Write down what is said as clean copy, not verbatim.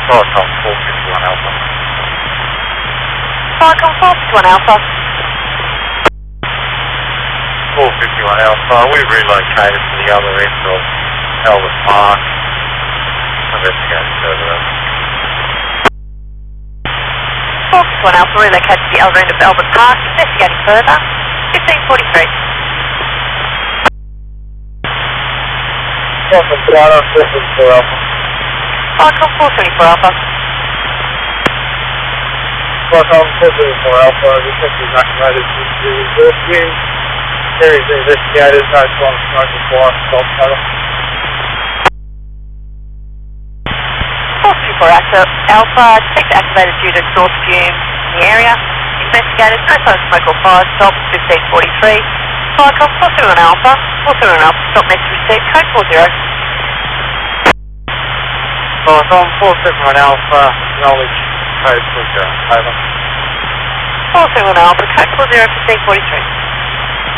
Falcon 451 Alpha. Falcon 451 Alpha. 451 Alpha, we've relocated to the other end of Albert Park. Investigating further over. 451 Alpha, relocated to the other end of Albert Park. Investigating further. 1543. Falcon Toronto 454 Alpha. Falcon 424 Alpha. Falcon 454 Alpha, detective evacuated to the resource wing. Areas investigated, no sign of smoke required, stop cover. 424 Alpha, detect activated due to exhaust fumes in the area. Investigated, no sign of smoke or fire, stop 1543. Falcon 431 Alpha, 431 Alpha, stop message received, code 40. Falcon 471 Alpha, knowledge, code 40, over. 431 Alpha, code 40, 1543.